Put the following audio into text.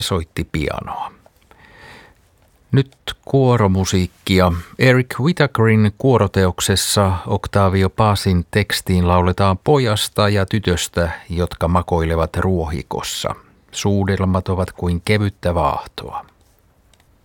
soitti pianoa. Nyt kuoromusiikkia. Eric Whittakerin kuoroteoksessa Octavio Pazin tekstiin lauletaan pojasta ja tytöstä, jotka makoilevat ruohikossa. Suudelmat ovat kuin kevyttä vaahtoa.